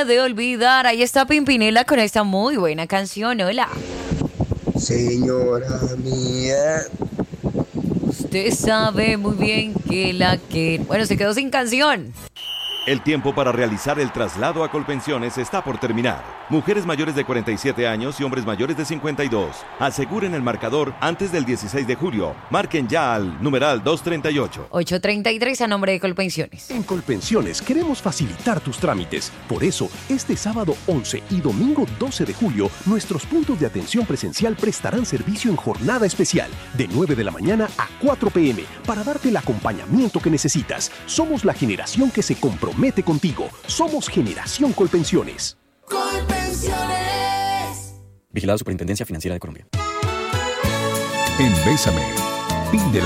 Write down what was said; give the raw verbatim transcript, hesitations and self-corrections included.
puede olvidar. Ahí está Pimpinela con esta muy buena canción. Hola. Señora mía. Usted sabe muy bien que la que... Bueno, se quedó sin canción. El tiempo para realizar el traslado a Colpensiones está por terminar. Mujeres mayores de cuarenta y siete años y hombres mayores de cincuenta y dos. Aseguren el marcador antes del dieciséis de julio. Marquen ya al numeral doscientos treinta y ocho. ochocientos treinta y tres a nombre de Colpensiones. En Colpensiones queremos facilitar tus trámites. Por eso, este sábado once y domingo doce de julio, nuestros puntos de atención presencial prestarán servicio en jornada especial, de nueve de la mañana a cuatro p m, para darte el acompañamiento que necesitas. Somos la generación que se compromete Mete contigo. Somos Generación Colpensiones. Colpensiones. Vigilado Superintendencia Financiera de Colombia. En Bésame, pide la